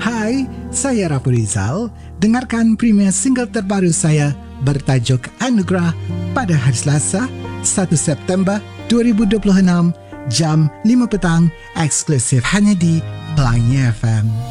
Hai, saya Rapu Rizal. Dengarkan premier single terbaru saya bertajuk Anugerah pada hari Selasa, 1 September 2026, jam 5 petang, eksklusif hanya di Pelangi FM.